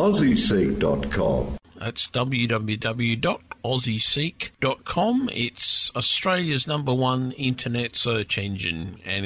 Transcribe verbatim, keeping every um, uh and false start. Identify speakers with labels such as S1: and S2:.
S1: aussie seek dot com.
S2: That's w w w dot aussie seek dot com. It's Australia's number one internet search engine, and